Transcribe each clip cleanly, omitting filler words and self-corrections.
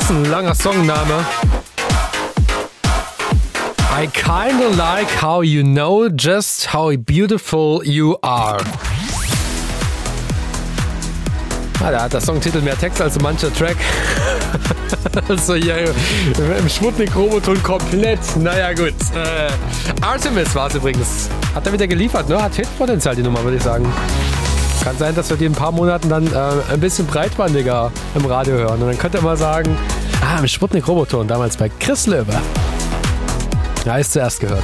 ist ein langer Songname. I kinda like how you know just how beautiful you are. Da hat der Songtitel mehr Text als so mancher Track. Also hier im Sputnik-Roboton komplett. Naja gut. Artemis war es übrigens. Hat er wieder geliefert, ne? Hat Hitpotenzial die Nummer, würde ich sagen. Kann sein, dass wir die in ein paar Monaten dann ein bisschen breitbandiger im Radio hören. Und dann könnt ihr mal sagen, im Sputnik-Roboton, damals bei Chris Löwe. Ja, ist zuerst gehört.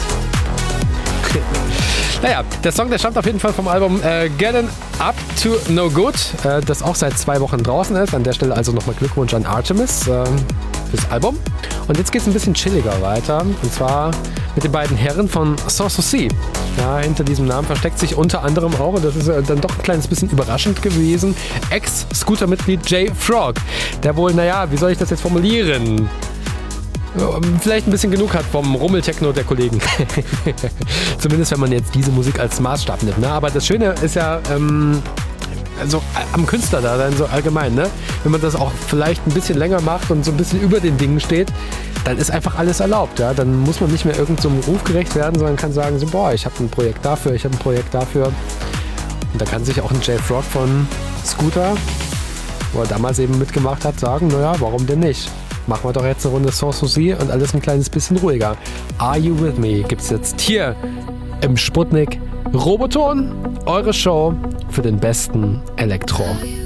Naja, der Song, der stammt auf jeden Fall vom Album Getting Up to No Good, das auch seit 2 Wochen draußen ist. An der Stelle also nochmal Glückwunsch an Artemis fürs Album. Und jetzt geht es ein bisschen chilliger weiter. Und zwar mit den beiden Herren von Sans Souci. Ja, hinter diesem Namen versteckt sich unter anderem auch, und das ist dann doch ein kleines bisschen überraschend gewesen, Ex-Scooter-Mitglied Jay Frog. Der wohl, wie soll ich das jetzt formulieren? Vielleicht ein bisschen genug hat vom Rummeltechno der Kollegen. Zumindest wenn man jetzt diese Musik als Maßstab nimmt. Ne? Aber das Schöne ist ja also am Künstler da dann so allgemein, ne? Wenn man das auch vielleicht ein bisschen länger macht und so ein bisschen über den Dingen steht, dann ist einfach alles erlaubt. Ja? Dann muss man nicht mehr irgendeinem Ruf gerecht werden, sondern kann sagen, so, ich habe ein Projekt dafür, ich habe ein Projekt dafür. Und da kann sich auch ein Jay Frog von Scooter, wo er damals eben mitgemacht hat, sagen, warum denn nicht? Machen wir doch jetzt eine Runde Sans Souci und alles ein kleines bisschen ruhiger. Are You With Me gibt's jetzt hier im Sputnik Roboton, eure Show für den besten Elektro.